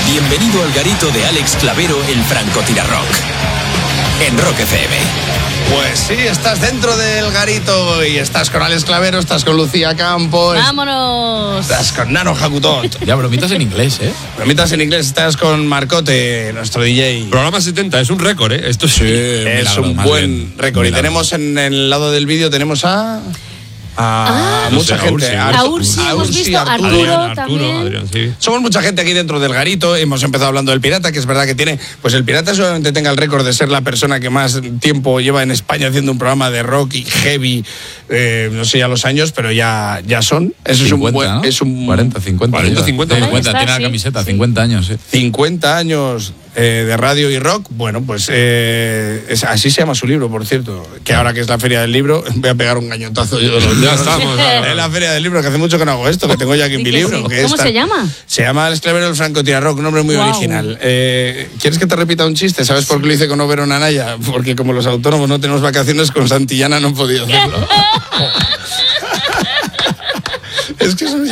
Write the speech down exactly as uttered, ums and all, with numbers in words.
Bienvenido al garito de Alex Clavero, el francotirarrock. En Rock F M. Pues sí, estás dentro del garito y estás con Alex Clavero, estás con Lucía Campos. ¡Vámonos! Estás con Nano Jacutot. Ya, bromitas en inglés, ¿eh? Bromitas en inglés, estás con Marcote, nuestro D J. Programa setenta, es un récord, ¿eh? Esto sí. Es milagro, un más buen bien. récord. Y Milagro. tenemos en el lado del vídeo, tenemos a... a Ah, mucha no sé, gente. Ursi. A Ursi, a hemos Ursi, visto, Arturo. Arturo. Adrián, también. Adrián, sí. Somos mucha gente aquí dentro del garito. Hemos empezado hablando del Pirata, que es verdad que tiene... Pues el Pirata seguramente tenga el récord de ser la persona que más tiempo lleva en España haciendo un programa de rock y heavy. Eh, no sé ya los años, pero ya, ya son. Eso cincuenta, es un buen... ¿no? Es un cuarenta, cincuenta. cuarenta, lleva. cincuenta. Sí, Ahí está, tiene la sí. camiseta, Sí. cincuenta años, ¿eh? cincuenta años eh, de radio y rock. Bueno, pues eh, es, así se llama su libro, por cierto. Que ahora que es la Feria del Libro, voy a pegar un gañotazo yo. Ya estamos. Es la Feria del Libro, que hace mucho que no hago esto, que tengo ya aquí Sí mi que libro. sí. que ¿Cómo esta- se llama? Se llama Alex Clavero, el francotirarrock, un nombre muy Guau. original. Eh, ¿Quieres que te repita un chiste? ¿Sabes por qué lo hice con Oberón Anaya? Porque como los autónomos no tenemos vacaciones, con Santillana no he podido hacerlo. Es que eso ya